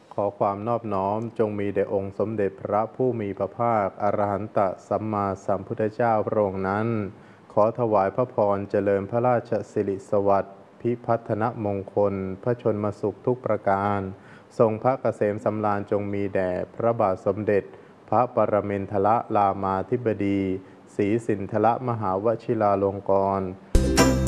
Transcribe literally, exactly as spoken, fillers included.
ขอความนอบน้อมจงมีแด่องค์สมเด็จพระผู้มีพระภาคอรหันตสัมมาสัมพุทธเจ้าพระองค์นั้นขอถวายพระพรเจริญพระราชสิริสวัสดิ์พิพัฒนมงคลพระชนมสุขทุกประการทรงพระเกษมสำราญจงมีแด่พระบาทสมเด็จพระปรมินทรรามาธิบดีศรีสินธรมหาวชิราลงกรณ์